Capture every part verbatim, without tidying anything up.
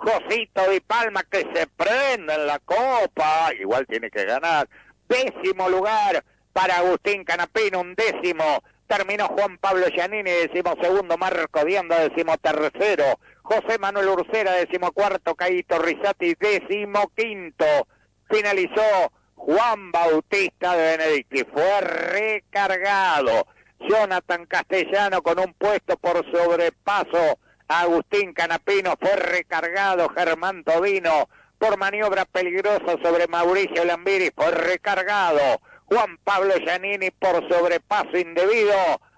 Josito Di Palma, que se prende en la copa, igual tiene que ganar. Décimo lugar para Agustín Canapino, un décimo. Terminó Juan Pablo Giannini, décimo segundo. Marco Dianda, décimo tercero. José Manuel Ursera, décimo cuarto. Caíto Rizzati, décimo quinto. Finalizó Juan Bautista de Benedicti, fue recargado. Jonathan Castellano con un puesto por sobrepaso. Agustín Canapino fue recargado. Germán Todino por maniobra peligrosa sobre Mauricio Lambiri fue recargado. Juan Pablo Giannini por sobrepaso indebido.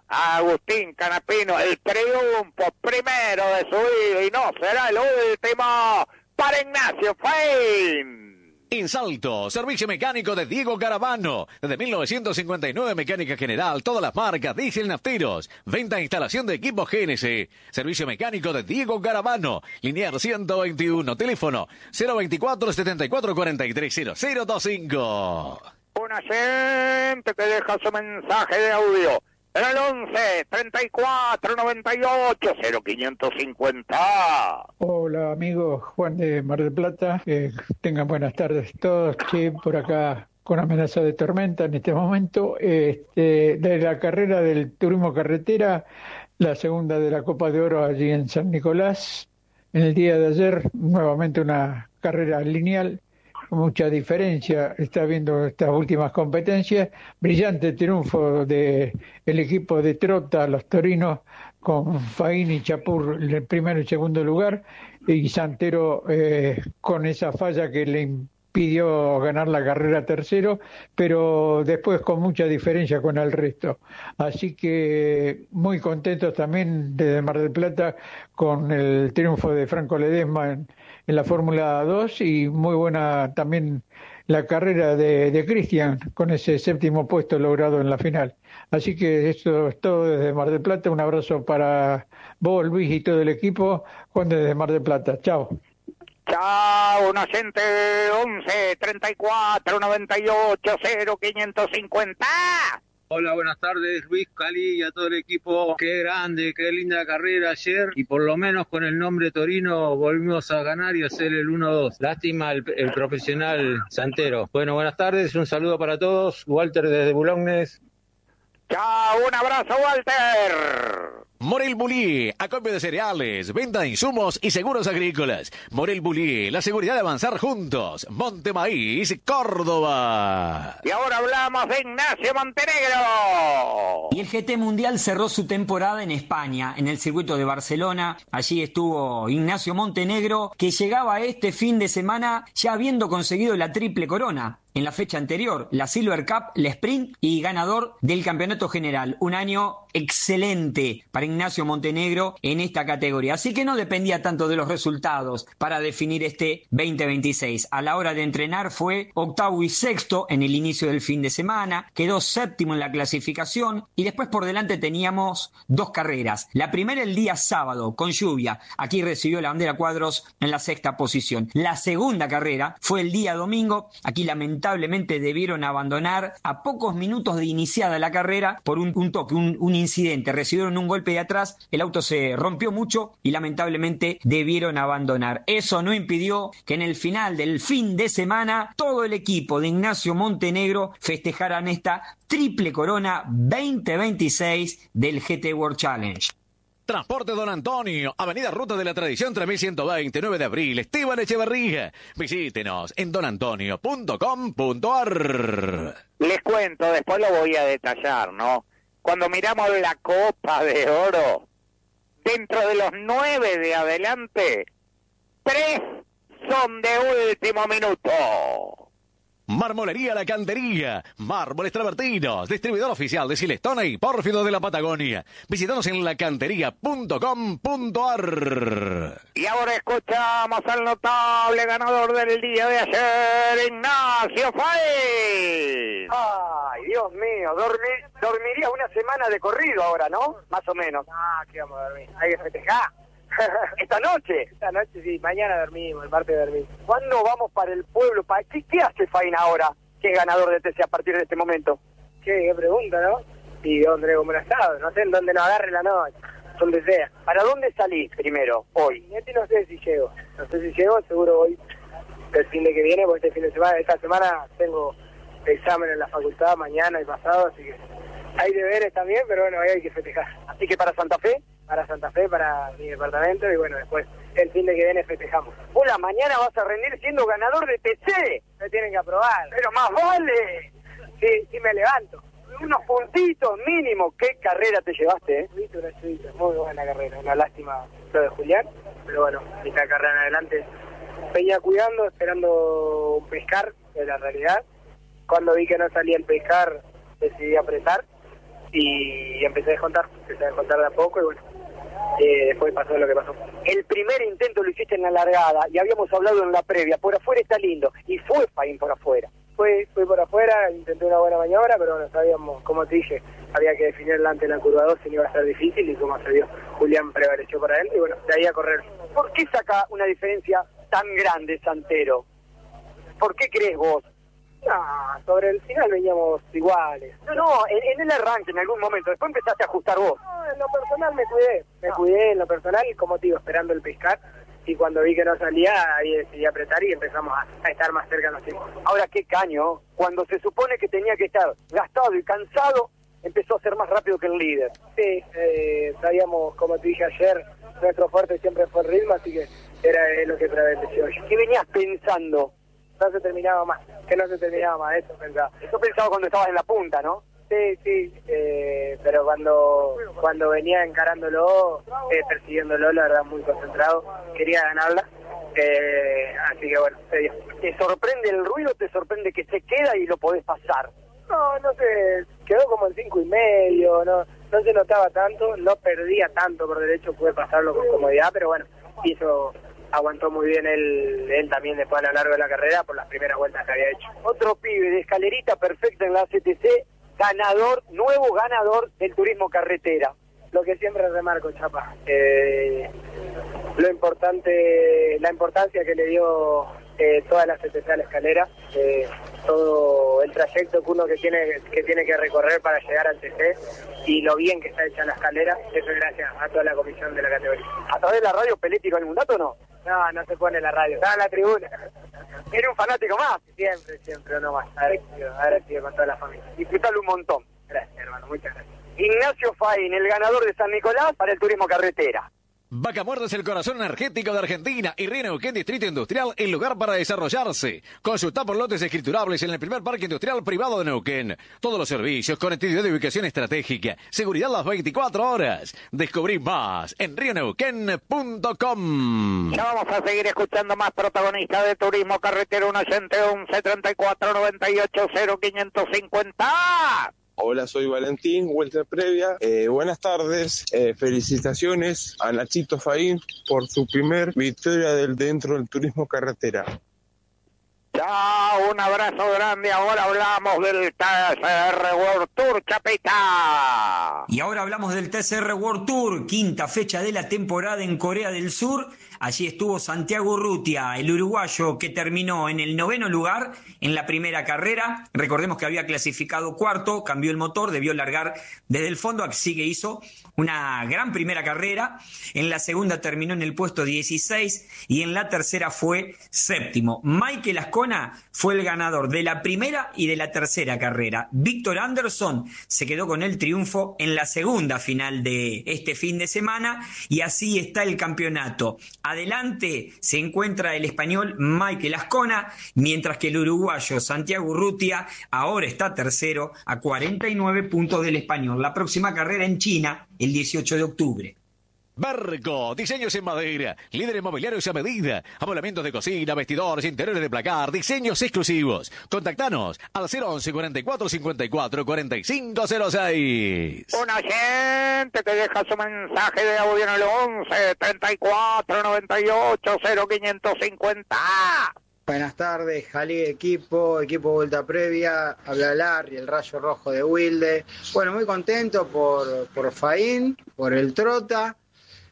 Agustín Canapino, el triunfo primero de su vida y no será el último para Ignacio Fein. En Salto, servicio mecánico de Diego Garavano. Desde mil novecientos cincuenta y nueve, mecánica general, todas las marcas, diésel, nafteros. Venta e instalación de equipos G N C. Servicio mecánico de Diego Garavano. Linear ciento veintiuno, teléfono cero veinticuatro, setenta y cuatro, cuarenta y tres, cero cero veinticinco. Una gente que deja su mensaje de audio en el once, treinta y cuatro, noventa y ocho, cero quinientos cincuenta. Hola amigos, Juan de Mar del Plata, eh, tengan buenas tardes todos, che, por acá con amenaza de tormenta en este momento, este, de la carrera del turismo carretera, la segunda de la Copa de Oro allí en San Nicolás, en el día de ayer, nuevamente una carrera lineal, mucha diferencia, está viendo estas últimas competencias, brillante triunfo de el equipo de Trota, los torinos, con Faín y Chapur en el primero y segundo lugar, y Santero eh, con esa falla que le impidió ganar la carrera tercero, pero después con mucha diferencia con el resto. Así que muy contentos también desde Mar del Plata con el triunfo de Franco Ledesma en, en la Fórmula dos y muy buena también la carrera de, de Cristian con ese séptimo puesto logrado en la final. Así que esto es todo desde Mar del Plata. Un abrazo para vos, Luis, y todo el equipo. Juan desde Mar del Plata. Chao. Chao, un oyente once, treinta y cuatro, noventa y ocho, cero quinientos cincuenta. Hola, buenas tardes, Luis, Cali y a todo el equipo. Qué grande, qué linda carrera ayer y por lo menos con el nombre Torino volvimos a ganar y hacer el uno dos. Lástima el, el profesional Santero. Bueno, buenas tardes, un saludo para todos. Walter desde Bulognes. Chao, un abrazo, Walter. Morel Bulí, acopio de cereales, venta de insumos y seguros agrícolas. Morel Bulí, la seguridad de avanzar juntos. Monte Maíz, Córdoba. Y ahora hablamos de Ignacio Montenegro. Y el G T Mundial cerró su temporada en España, en el circuito de Barcelona. Allí estuvo Ignacio Montenegro, que llegaba este fin de semana ya habiendo conseguido la triple corona. En la fecha anterior, la Silver Cup, la Sprint y ganador del campeonato general. Un año excelente para Ignacio Montenegro en esta categoría. Así que no dependía tanto de los resultados para definir este veinte veintiséis. A la hora de entrenar fue octavo y sexto en el inicio del fin de semana. Quedó séptimo en la clasificación y después por delante teníamos dos carreras. La primera el día sábado con lluvia. Aquí recibió la bandera Cuadros en la sexta posición. La segunda carrera fue el día domingo. Aquí lamentablemente Lamentablemente debieron abandonar a pocos minutos de iniciada la carrera por un, un toque, un, un incidente. Recibieron un golpe de atrás, el auto se rompió mucho y lamentablemente debieron abandonar. Eso no impidió que en el final del fin de semana todo el equipo de Ignacio Montenegro festejaran esta triple corona veinte veintiséis del G T World Challenge. Transporte Don Antonio, Avenida Ruta de la Tradición tres mil ciento veinte, nueve de abril, Esteban Echeverría. Visítenos en don antonio punto com punto a r. Les cuento, después lo voy a detallar, ¿no? Cuando miramos la Copa de Oro, dentro de los nueve de adelante, tres son de último minuto. Marmolería La Cantería, mármoles travertinos, distribuidor oficial de Silestone y Pórfido de la Patagonia. Visítanos en la cantería punto com punto a r. Y ahora escuchamos al notable ganador del día de ayer, Ignacio Fein. Ay, Dios mío, dormir, dormiría una semana de corrido ahora, ¿no? Más o menos. Ah, ¿qué vamos a dormir? Hay que festejar. ¿Esta noche? Esta noche sí, mañana dormimos, el martes dormimos. ¿Cuándo vamos para el pueblo? ¿Para qué, qué hace Faina ahora, que es ganador de T C a partir de este momento? ¿Qué, qué pregunta, no? Y dónde como un asado, no sé en dónde nos agarre la noche. donde sea. ¿Para dónde salís primero, hoy? Este no sé si llego, no sé si llego, seguro hoy, el fin de que viene, porque este fin de semana, esta semana tengo examen en la facultad, mañana y pasado, así que hay deberes también, pero bueno, ahí hay que festejar. Así que para Santa Fe, para Santa Fe, para mi departamento, y bueno, después el fin de que viene festejamos. Hola, mañana vas a rendir siendo ganador de T C. Me tienen que aprobar. Pero más vale. Sí, sí me levanto. Unos puntitos mínimos. ¿Qué carrera te llevaste, eh? Viste, una chudita, muy buena carrera. Una lástima lo de Julián, pero bueno, esta carrera en adelante venía cuidando, esperando un pescar, de la realidad. Cuando vi que no salía el pescar, decidí apretar y empecé a descontar. Empecé a descontar de a poco y bueno, eh, después pasó lo que pasó. El primer intento lo hiciste en la largada y habíamos hablado en la previa. Por afuera está lindo y fue Faín por afuera. Fue, fue por afuera, intenté una buena maniobra, pero bueno, sabíamos, como te dije, había que definir delante de la curva dos, si no iba a ser difícil, y como se vio, Julián prevaleció para él, y bueno, de ahí a correr. ¿Por qué saca una diferencia tan grande Santero? ¿Por qué crees vos? No, sobre el final veníamos iguales. No, no, en, en el arranque, en algún momento, después empezaste a ajustar vos. No, en lo personal me cuidé, me no. cuidé en lo personal, como te digo, esperando el pescar. Y cuando vi que no salía, ahí decidí apretar y empezamos a, a estar más cerca de los tiempos. Ahora, qué caño, cuando se supone que tenía que estar gastado y cansado, empezó a ser más rápido que el líder. Sí, eh, sabíamos, como te dije ayer, nuestro fuerte siempre fue el ritmo, así que era eh, lo que prevaleció. ¿Qué venías pensando? No se terminaba más, que no se terminaba más, eso pensaba. Eso pensaba cuando estabas en la punta, ¿no? Sí, sí, eh, pero cuando cuando venía encarándolo, eh, persiguiéndolo, la verdad, muy concentrado, quería ganarla, eh, así que bueno, se dio. ¿Te sorprende el ruido, te sorprende que se queda y lo podés pasar? No, no sé, quedó como en cinco y medio, no no se notaba tanto, no perdía tanto por derecho, pude pasarlo con comodidad, pero bueno, hizo, aguantó muy bien él, él también después a lo largo de la carrera por las primeras vueltas que había hecho. Otro pibe de escalerita perfecta en la C T C, ganador, nuevo ganador del turismo carretera. Lo que siempre remarco, Chapa, eh, lo importante, la importancia que le dio eh, toda la C T C a la escalera, eh, todo el trayecto que uno que tiene que tiene que recorrer para llegar al T C y lo bien que está hecha la escalera, eso es gracias a toda la comisión de la categoría. ¿A través de la radio Peletti con un dato o no? No, no se pone la radio, estaba en la tribuna. Era un fanático más. Siempre, siempre, uno más. Agradecido, agradecido con toda la familia. Disfrutalo un montón. Gracias, hermano, muchas gracias. Ignacio Faín, el ganador de San Nicolás para el turismo carretera. Vaca Muerta es el corazón energético de Argentina y Río Neuquén Distrito Industrial el lugar para desarrollarse. Consulta por lotes escriturables en el primer parque industrial privado de Neuquén. Todos los servicios, conectividad de ubicación estratégica, seguridad las veinticuatro horas. Descubrí más en rio neuquén punto com. Ya vamos a seguir escuchando más protagonistas de turismo carretero. Un oyente once treinta y cuatro noventa y ocho cero quinientos cincuenta. Hola, soy Valentín, vuelta previa. Eh, buenas tardes, eh, felicitaciones a Nachito Faín por su primer victoria del dentro del turismo carretera. Chao, un abrazo grande. Ahora hablamos del T C R World Tour, Chapita. Y ahora hablamos del T C R World Tour, quinta fecha de la temporada en Corea del Sur. Allí estuvo Santiago Urrutia, el uruguayo que terminó en el noveno lugar en la primera carrera. Recordemos que había clasificado cuarto, cambió el motor, debió largar desde el fondo, así que hizo una gran primera carrera. En la segunda terminó en el puesto dieciséis y en la tercera fue séptimo. Michael Ascona fue el ganador de la primera y de la tercera carrera. Víctor Anderson se quedó con el triunfo en la segunda final de este fin de semana y así está el campeonato. Adelante se encuentra el español Michael Ascona, mientras que el uruguayo Santiago Urrutia ahora está tercero a cuarenta y nueve puntos del español. La próxima carrera en China el dieciocho de octubre. Barco, diseños en madera, líderes mobiliarios a medida, amoblamientos de cocina, vestidores, interiores de placar, diseños exclusivos. Contactanos al cero once cuarenta y cuatro cincuenta y cuatro cuarenta y cinco cero seis. Un oyente que deja su mensaje de audio en el once treinta y cuatro noventa y ocho cero quinientos cincuenta. Buenas tardes, Jalí, equipo, equipo Vuelta Previa, habla Larry, el Rayo Rojo de Wilde. Bueno, muy contento por, por Faín, por el Trota.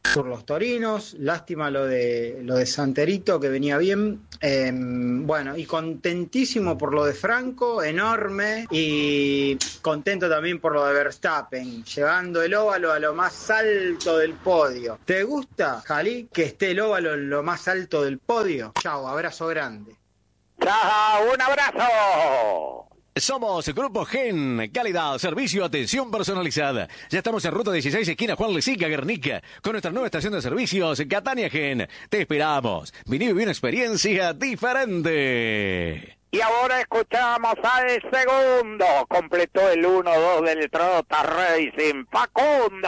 por los torinos, lástima lo de lo de Santerito, que venía bien. Eh, bueno, y contentísimo por lo de Franco, enorme, y contento también por lo de Verstappen, llevando el óvalo a lo más alto del podio. ¿Te gusta, Jalí, que esté el óvalo en lo más alto del podio? Chao, abrazo grande. ¡Chao, un abrazo! Somos Grupo Gen, calidad, servicio, atención personalizada. Ya estamos en Ruta dieciséis, esquina Juan Lesica, Guernica, con nuestra nueva estación de servicios, Catania Gen. Te esperamos. Vení y viví una experiencia diferente. Y ahora escuchamos al segundo. Completó el uno dos del Trota Racing, Facundo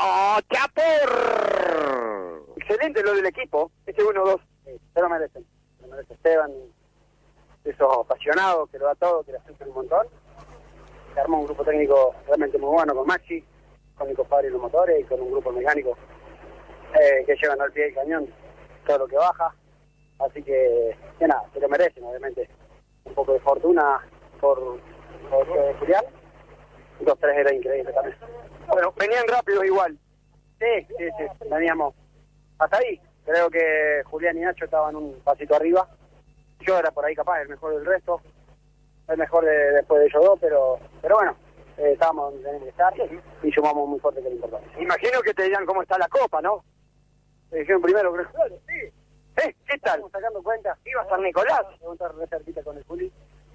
Chapur. Excelente lo del equipo, ese uno dos. Se lo merecen. Se lo merece Esteban. Esos apasionados, que lo da todo, que le hacen un montón. Se armó un grupo técnico realmente muy bueno con Maxi, con Nico Fabri en los motores y con un grupo mecánico eh, que llevan al pie del cañón todo lo que baja. Así que, que nada, se lo merecen, obviamente. Un poco de fortuna por, por eh, Julián. dos tres era increíble también. Bueno, venían rápidos igual. Sí, sí, sí, veníamos hasta ahí. Creo que Julián y Nacho estaban un pasito arriba. Yo era por ahí capaz el mejor del resto, el mejor de, después de ellos dos, pero pero bueno, eh, estábamos donde teníamos que estar y sumamos muy fuerte que lo importante. Imagino que te digan cómo está la copa, ¿no? Te dijeron primero, creo. Claro, sí. ¿Eh? ¿Qué tal? Estamos sacando cuenta. Iba a San Nicolás. Vamos a estar re cerquita con el Juli.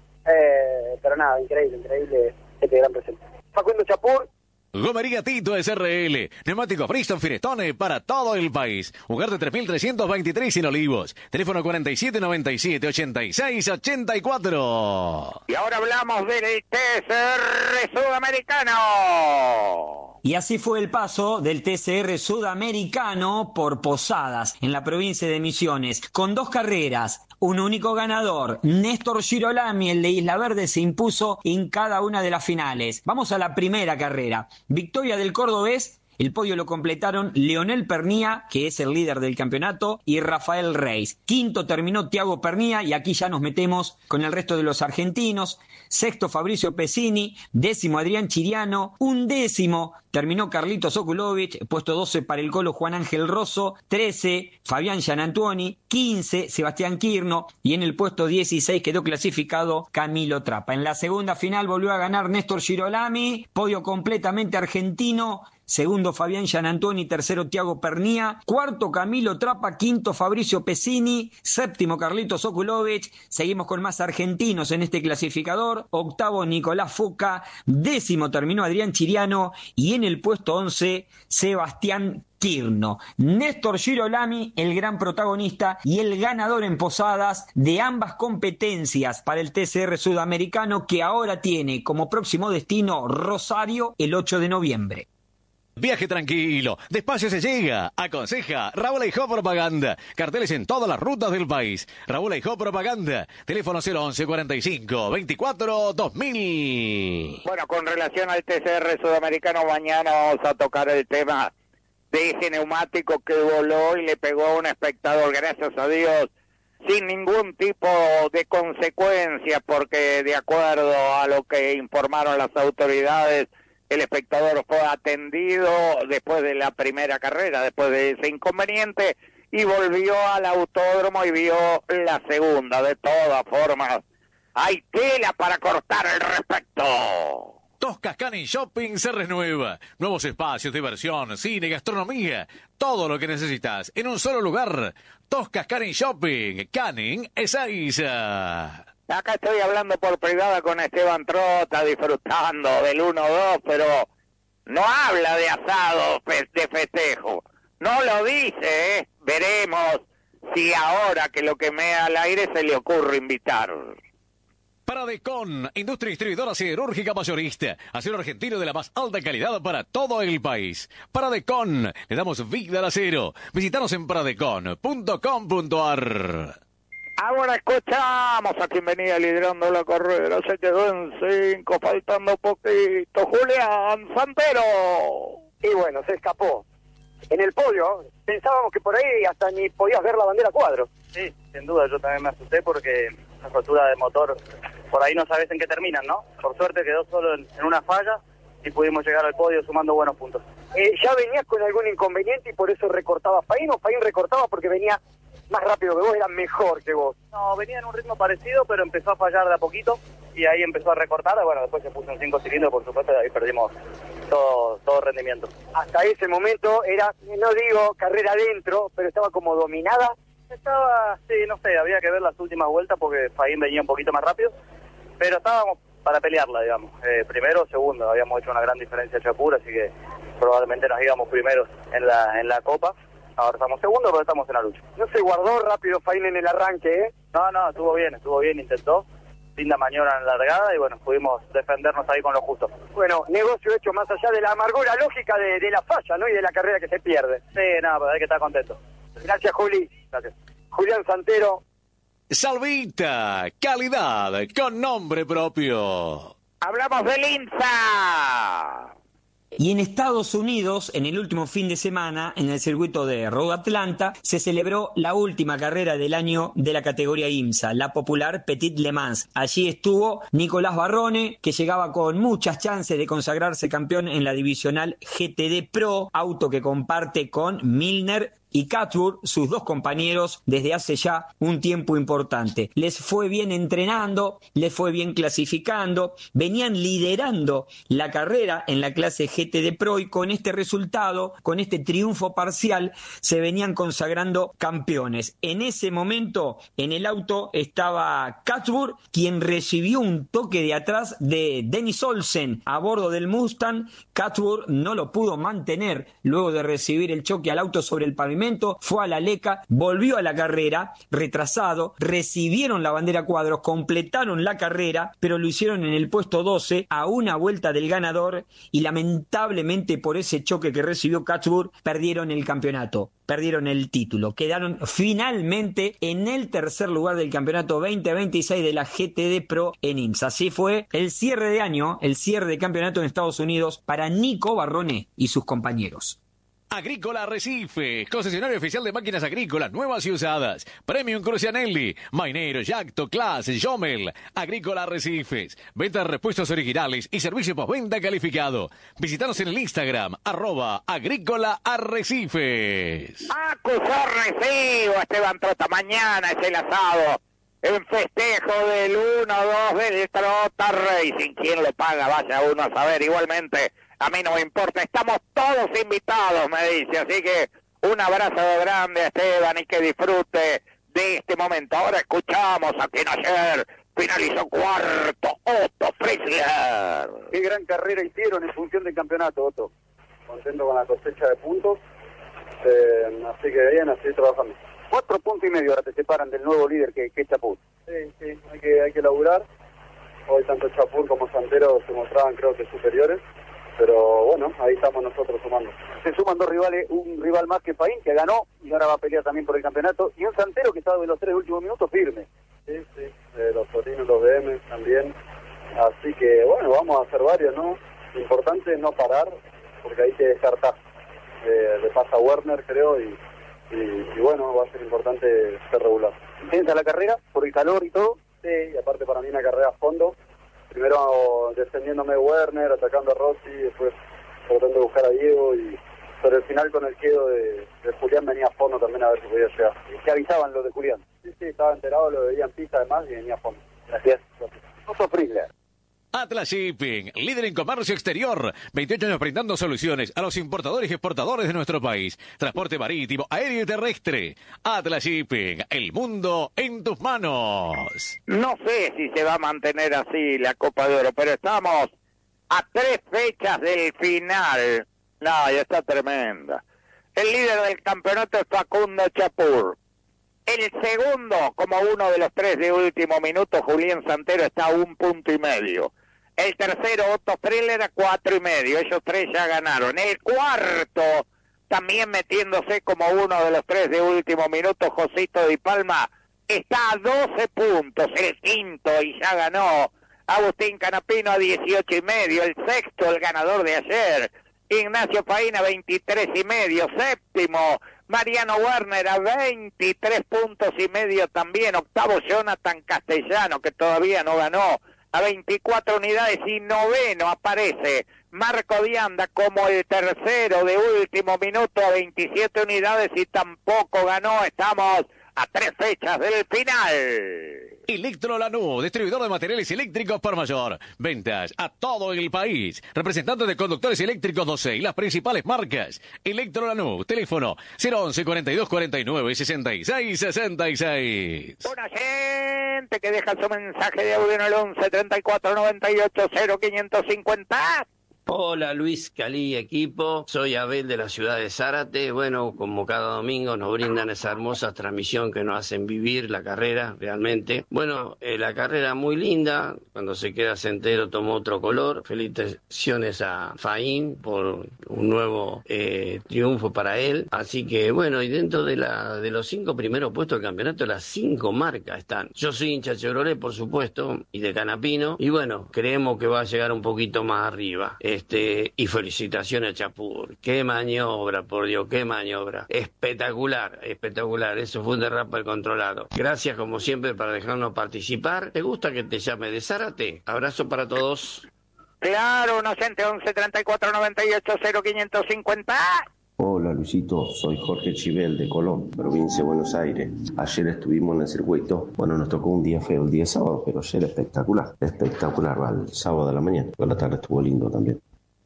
Eh, pero nada, increíble, increíble este gran presente. Facundo Chapur. Gomería Tito S R L, neumático Bristol Firestone para todo el país. Ugarte tres mil trescientos veintitrés en Olivos. Teléfono cuarenta y siete noventa y siete ochenta y seis ochenta y cuatro. Y ahora hablamos del T C R Sudamericano. Y así fue el paso del T C R Sudamericano por Posadas, en la provincia de Misiones, con dos carreras, un único ganador. Néstor Girolami, el de Isla Verde, se impuso en cada una de las finales. Vamos a la primera carrera. Victoria del cordobés. El podio lo completaron Leonel Pernía, que es el líder del campeonato, y Rafael Reis. Quinto terminó Tiago Pernía, y aquí ya nos metemos con el resto de los argentinos. Sexto Fabricio Pesini, décimo Adrián Chiriano, undécimo terminó Carlitos Okulovich, puesto doce para el Colo Juan Ángel Rosso, trece Fabián Gianantuoni, quince Sebastián Quirno, y en el puesto dieciséis quedó clasificado Camilo Trapa. En la segunda final volvió a ganar Néstor Girolami, podio completamente argentino. Segundo Fabián Gianantuoni, tercero Tiago Pernía, cuarto Camilo Trapa, quinto Fabricio Pesini, séptimo Carlitos Okulovich. Seguimos con más argentinos en este clasificador. Octavo Nicolás Fuca, décimo terminó Adrián Chiriano y en el puesto once Sebastián Quirno. Néstor Girolami, el gran protagonista y el ganador en Posadas de ambas competencias para el T C R Sudamericano, que ahora tiene como próximo destino Rosario el ocho de noviembre. Viaje tranquilo, despacio se llega. Aconseja Raúl Aijó Propaganda. Carteles en todas las rutas del país. Raúl Aijó Propaganda. Teléfono cero once cuarenta y cinco veinticuatro dos mil. Bueno, con relación al T C R Sudamericano, mañana vamos a tocar el tema de ese neumático que voló y le pegó a un espectador, gracias a Dios, sin ningún tipo de consecuencia, porque de acuerdo a lo que informaron las autoridades, el espectador fue atendido después de la primera carrera, después de ese inconveniente, y volvió al autódromo y vio la segunda. De todas formas, hay tela para cortar al respecto. Toscas Canning Shopping se renueva. Nuevos espacios, diversión, cine, gastronomía. Todo lo que necesitas en un solo lugar. Toscas Canning Shopping. Canning Ezeiza. Acá estoy hablando por privada con Esteban Trota, disfrutando del uno dos, pero no habla de asado, de festejo. No lo dice, ¿eh? Veremos si ahora que lo quemé al aire se le ocurre invitar. Paradecon, industria distribuidora siderúrgica mayorista. Acero argentino de la más alta calidad para todo el país. Paradecon, le damos vida al acero. Visítanos en paradecon punto com punto a r. Ahora escuchamos a quien venía liderando la carrera. Se quedó en cinco, faltando poquito. Julián Santero. Y bueno, se escapó. En el podio, pensábamos que por ahí hasta ni podías ver la bandera cuadro. Sí, sin duda, yo también me asusté porque las roturas de motor por ahí no sabes en qué terminan, ¿no? Por suerte quedó solo en, en una falla y pudimos llegar al podio sumando buenos puntos. Eh, ¿Ya venías con algún inconveniente y por eso recortaba Faín, o Faín recortaba porque venía más rápido que vos, era mejor que vos? No, venía en un ritmo parecido, pero empezó a fallar de a poquito y ahí empezó a recortar. Bueno, después se puso en cinco cilindros, por supuesto, y ahí perdimos todo, todo rendimiento. Hasta ese momento era, no digo carrera adentro, pero estaba como dominada. Estaba, sí, no sé, había que ver las últimas vueltas porque Faín venía un poquito más rápido, pero estábamos para pelearla, digamos. Eh, primero o segundo, habíamos hecho una gran diferencia a Chapur, así que probablemente nos íbamos primeros en la, en la Copa. Ahora estamos segundos, pero estamos en la lucha. No se guardó rápido Faín en el arranque, ¿eh? No, no, estuvo bien, estuvo bien, intentó. Linda maniobra en la largada y bueno, pudimos defendernos ahí con lo justo. Bueno, negocio hecho más allá de la amargura lógica de, de la falla, ¿no? Y de la carrera que se pierde. Sí, nada, pero hay que estar contento. Gracias, Juli. Gracias. Julián Santero. Salvita, calidad con nombre propio. Hablamos del INSA. Y en Estados Unidos, en el último fin de semana, en el circuito de Road Atlanta, se celebró la última carrera del año de la categoría IMSA, la popular Petit Le Mans. Allí estuvo Nicolás Barrone, que llegaba con muchas chances de consagrarse campeón en la divisional G T D Pro, auto que comparte con Milner y Catbourg, sus dos compañeros, desde hace ya un tiempo importante. Les fue bien entrenando, les fue bien clasificando, venían liderando la carrera en la clase G T D Pro y con este resultado, con este triunfo parcial, se venían consagrando campeones. En ese momento, en el auto estaba Catbourg, quien recibió un toque de atrás de Dennis Olsen a bordo del Mustang. Catbourg no lo pudo mantener luego de recibir el choque al auto sobre el pavimento. Fue a la leca, volvió a la carrera, retrasado, recibieron la bandera cuadros, completaron la carrera, pero lo hicieron en el puesto doce, a una vuelta del ganador, y lamentablemente por ese choque que recibió Catbourg, perdieron el campeonato, perdieron el título, quedaron finalmente en el tercer lugar del campeonato veinte veintiséis de la G T D Pro en IMSA. Así fue el cierre de año, el cierre de campeonato en Estados Unidos para Nico Barrone y sus compañeros. Agrícola Arrecife, concesionario oficial de máquinas agrícolas nuevas y usadas. Premium Crucianelli, Mainero, Yacto, Class, Jomel. Agrícola Arrecifes, venta de repuestos originales y servicio postventa calificado. Visítanos en el Instagram, arroba Agrícola Arrecifes. Acusó recibo Esteban Trota, mañana es el asado. En festejo del uno dos del Trota Racing. ¿Quién lo paga? Vaya uno a saber. Igualmente, a mí no me importa. Estamos todos invitados, me dice. Así que un abrazo grande a Esteban y que disfrute de este momento. Ahora escuchamos a quien ayer finalizó cuarto, Otto Frizzler. Qué gran carrera hicieron en función del campeonato, Otto. Contento con la cosecha de puntos. Eh, así que bien, así trabajamos. Cuatro puntos y medio ahora te separan del nuevo líder que, que es Chapur. Sí, sí, hay que, hay que laburar. Hoy tanto Chapur como Santero se mostraban, creo que superiores. Pero bueno, ahí estamos nosotros sumando. Se suman dos rivales, un rival más que Faín, que ganó y ahora va a pelear también por el campeonato, y un Santero que está de los tres últimos minutos firme. Sí, sí, eh, los Torinos, los B M también. Así que bueno, vamos a hacer varios, ¿no? Lo importante es no parar, porque hay que descartar. Eh, le pasa a Werner, creo, y, y, y bueno, va a ser importante ser regular. ¿Piensa la carrera por el calor y todo? Sí, y aparte para mí una carrera a fondo. Primero defendiéndome de Werner, atacando a Rossi, después tratando de buscar a Diego y sobre el final con el quedo de, de Julián venía a fondo también a ver si podía llegar. ¿Y qué avisaban los de Julián? Sí, sí, estaba enterado, lo veían pista además y venía a fondo. Gracias. Otto Frizzler. Atlas Shipping, líder en comercio exterior, veintiocho años brindando soluciones a los importadores y exportadores de nuestro país. Transporte marítimo, aéreo y terrestre. Atlas Shipping, el mundo en tus manos. No sé si se va a mantener así la Copa de Oro, pero estamos a tres fechas del final. No, ya está tremenda. El líder del campeonato es Facundo Chapur. El segundo, como uno de los tres de último minuto, Julián Santero, está a un punto y medio. El tercero, Otto Frizzler, a cuatro y medio. Ellos tres ya ganaron. El cuarto, también metiéndose como uno de los tres de último minuto, Josito Di Palma, está a doce puntos. El quinto, y ya ganó, Agustín Canapino, a dieciocho y medio. El sexto, el ganador de ayer, Ignacio Faín, veintitrés y medio. Séptimo, Mariano Werner, a veintitrés puntos y medio también. Octavo, Jonathan Castellano, que todavía no ganó, a veinticuatro unidades y noveno aparece Marco Dianda como el tercero de último minuto a veintisiete unidades y tampoco ganó. Estamos a tres fechas del final. Electro Lanús, distribuidor de materiales eléctricos por mayor. Ventas a todo el país. Representante de conductores eléctricos doce y las principales marcas. Electro Lanús, teléfono cero once cuarenta y dos cuarenta y nueve sesenta y seis sesenta y seis. Una gente que deja su mensaje de audio en el once treinta y cuatro noventa y ocho cero quinientos cincuenta. Hola Luis, Calí, equipo, soy Abel de la ciudad de Zárate. Bueno, como cada domingo nos brindan esa hermosa transmisión que nos hacen vivir la carrera, realmente. Bueno, eh, la carrera muy linda, cuando se queda entero tomó otro color. Felicitaciones a Faín por un nuevo eh, triunfo para él. Así que bueno, y dentro de, la, de los cinco primeros puestos del campeonato, las cinco marcas están. Yo soy hincha Chevrolet, por supuesto, y de Canapino, y bueno, creemos que va a llegar un poquito más arriba. Este, y felicitaciones a Chapur. Qué maniobra, por Dios, qué maniobra. Espectacular, espectacular. Eso fue un derrape controlado. Gracias, como siempre, para dejarnos participar. ¿Te gusta que te llame de Zárate? Abrazo para todos. Claro, un oyente, once treinta y cuatro noventa y ocho cero quinientos cincuenta. Hola Luisito, soy Jorge Chivel de Colón, provincia de Buenos Aires. Ayer estuvimos en el circuito, bueno, nos tocó un día feo el día sábado, pero ayer espectacular, espectacular, va, el sábado de la mañana, por la tarde estuvo lindo también.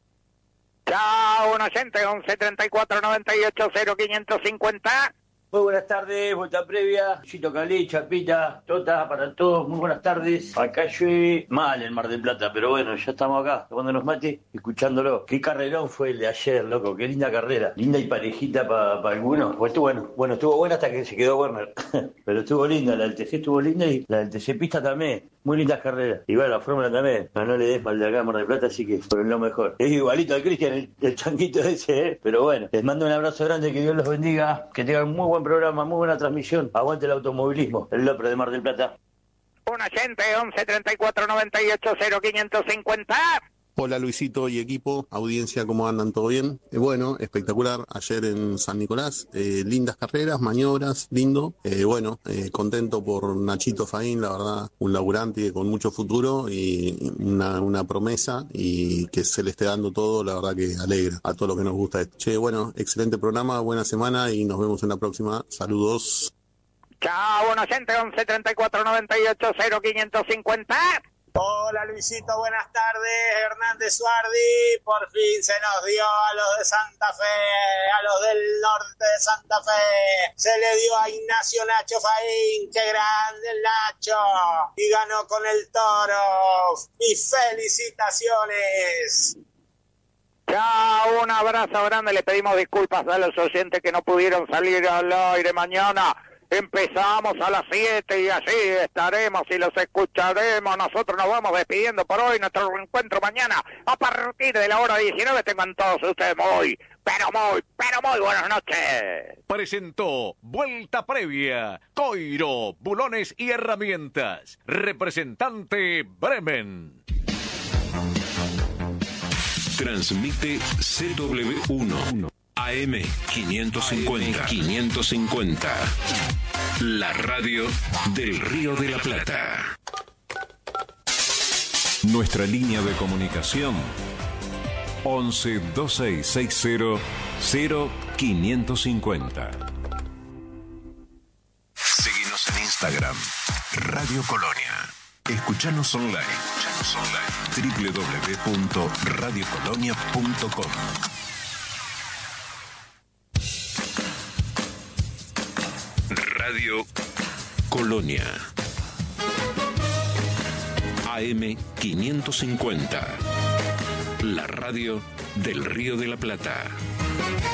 Chao, un oyente, once treinta y cuatro noventa y ocho cero quinientos cincuenta. Muy buenas tardes, vuelta previa, Chito Calí, Chapita, Tota, para todos, muy buenas tardes. Acá llueve mal en Mar del Plata, pero bueno, ya estamos acá, tomándonos mate, escuchándolo. Qué carrerón fue el de ayer, loco, qué linda carrera. Linda y parejita para pa algunos. Pues estuvo bueno, bueno, estuvo buena hasta que se quedó Werner. Pero estuvo linda, la del T C estuvo linda y la del T C Pista también. Muy lindas carreras. Y bueno, la Fórmula también. No, no le des mal de acá a Mar del Plata, así que fue lo mejor. Es igualito al Cristian, el, el changuito ese, ¿eh? Pero bueno, les mando un abrazo grande, que Dios los bendiga, que tengan muy buen programa, muy buena transmisión. Aguante el automovilismo, el Lopre de Mar del Plata. Un oyente, once treinta y cuatro noventa y ocho cero quinientos cincuenta. Hola Luisito y equipo, audiencia, ¿cómo andan? ¿Todo bien? Eh, bueno, espectacular, ayer en San Nicolás, eh, lindas carreras, maniobras, lindo. Eh, bueno, eh, contento por Nachito Faín, la verdad, un laburante con mucho futuro y una, una promesa, y que se le esté dando todo, la verdad que alegra a todo lo que nos gusta esto. Che, bueno, excelente programa, buena semana y nos vemos en la próxima. Saludos. Chao, un oyente, once treinta y cuatro noventa y ocho cero quinientos cincuenta. Hola Luisito, buenas tardes. Hernández Suardi, por fin se nos dio a los de Santa Fe, a los del norte de Santa Fe. Se le dio a Ignacio Nacho Faín, qué grande el Nacho. Y ganó con el Toro. Mis felicitaciones. Chao, un abrazo grande. Le pedimos disculpas a los oyentes que no pudieron salir al aire mañana. Empezamos a las siete y así estaremos y los escucharemos. Nosotros nos vamos despidiendo por hoy. Nuestro reencuentro mañana a partir de la hora diecinueve. Tengan todos ustedes muy, pero muy, pero muy buenas noches. Presentó Vuelta Previa, Coiro, Bulones y Herramientas. Representante Bremen. Transmite C W uno. A M quinientos cincuenta. quinientos cincuenta. La radio del Río de la Plata. Nuestra línea de comunicación once dos seis seis cero cero quinientos cincuenta. Seguinos en Instagram, Radio Colonia. Escuchanos online. Escuchanos online. doble u doble u doble u punto radio colonia punto com. Radio Colonia. A M quinientos cincuenta. La radio del Río de la Plata.